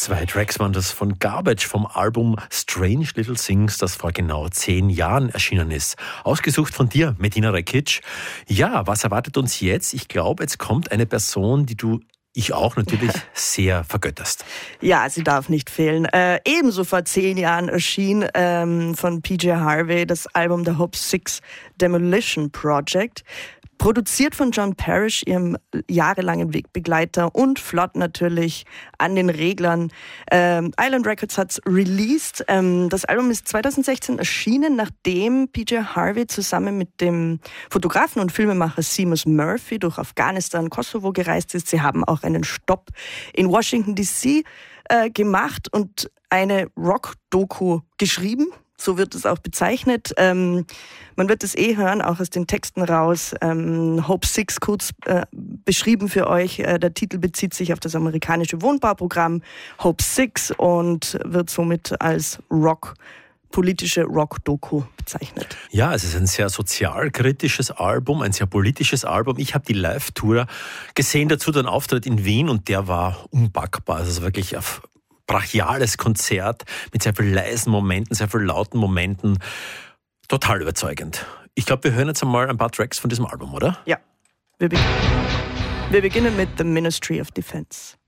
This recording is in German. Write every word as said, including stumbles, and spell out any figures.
Zwei Tracks waren das von Garbage vom Album Strange Little Things, das vor genau zehn Jahren erschienen ist. Ausgesucht von dir, Medina Rekic. Ja, was erwartet uns jetzt? Ich glaube, jetzt kommt eine Person, die du, ich auch natürlich, sehr vergötterst. Ja, sie darf nicht fehlen. Äh, ebenso vor zehn Jahren erschien ähm, von P J Harvey das Album The Hope Six Demolition Project. Produziert von John Parrish, ihrem jahrelangen Wegbegleiter, und flott natürlich an den Reglern. Ähm, Island Records hat's released. Ähm, das Album ist zwanzig sechzehn erschienen, nachdem P J Harvey zusammen mit dem Fotografen und Filmemacher Seamus Murphy durch Afghanistan, Kosovo gereist ist. Sie haben auch einen Stopp in Washington D C äh, gemacht und eine Rock-Doku geschrieben. So wird es auch bezeichnet. Ähm, man wird es eh hören, auch aus den Texten raus. Ähm, Hope Six kurz äh, beschrieben für euch. Äh, der Titel bezieht sich auf das amerikanische Wohnbauprogramm Hope Six und wird somit als Rock, politische Rock-Doku bezeichnet. Ja, es ist ein sehr sozialkritisches Album, ein sehr politisches Album. Ich habe die Live-Tour gesehen, dazu den Auftritt in Wien, und der war unpackbar. Also wirklich auf brachiales Konzert mit sehr viel leisen Momenten, sehr viel lauten Momenten. Total überzeugend. Ich glaube, wir hören jetzt einmal ein paar Tracks von diesem Album, oder? Ja. Wir, be- wir beginnen mit The Ministry of Defense.